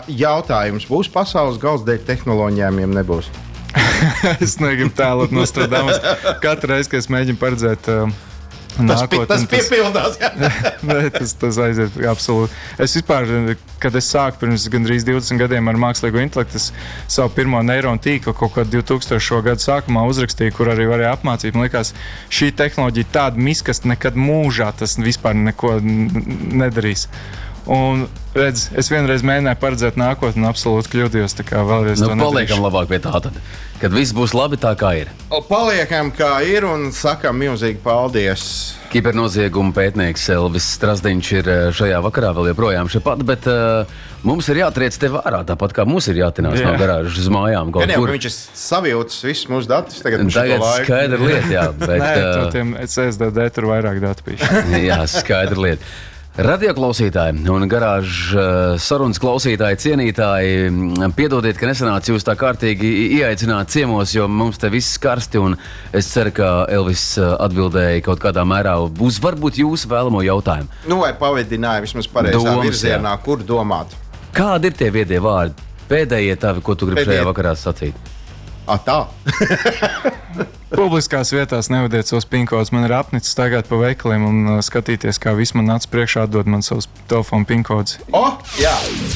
jautājums. Būs pasaules gals dēļ tehnoloģijām, ja nebūs? Es negribu tēlot Nostradamus. Katru reizi, kad es mēģinu paredzēt nākotni. Tas piepildās, jā. Nē, tas aiziet absolūti. Es vispār, kad es sāku pirms gandrīz 20 gadiem ar mākslīgo intelektu, es savu pirmo neironu tīklu kaut kādu 2000. Gadu sākumā uzrakstīju, kur arī varēja apmācīt. Man liekas, šī tehnoloģija tāda miskasta nekad mūžā tas vispār neko nedarīs. Un, redz, es vienreiz mēģināju paredzēt nākotni un absolūti kļūdījos, tā kā vēlreiz to nedarīšu. Paliekam labāk pie tā tad, kad viss būs labi tā kā ir. Paliekam kā ir un sakam milzīgi paldies. Kibernozieguma pētnieks Elvis Strasdiņš ir šajā vakarā vēl joprojām šepat, bet mums ir jātriec tev ārā, tāpat kā mums ir jātinās no garāžas uz mājām. Gan jau, viņš ir savilcis visus mūsu datus. Tagad skaidra lieta, jā. Bet, Nē, to tiem SSDD tur vairāk datu pīši. Jā, skaidra lieta. Radioklausītāji un garāžas sarunas klausītāji, cienītāji, piedodiet, ka nesanāca jūs tā kārtīgi ieaicināt ciemos, jo mums te viss karsti, un es ceru, ka Elvis atbildēja kaut kādā mērā uz varbūt jūsu vēlamo jautājumu. Nu, vai pavedināja vismaz pareizā virzienā, kur domāt? Kādi ir tie viedie vārdi? Pēdējie tavi, ko tu gribi šajā vakarā sacīt? Tā. Publiskās vietās nevadiet savus pinkodus. Man ir apnicis staigāt pa veikaliem un skatīties, kā viss man nāc priekšā atdod man savus telefonu pinkodus. Jā!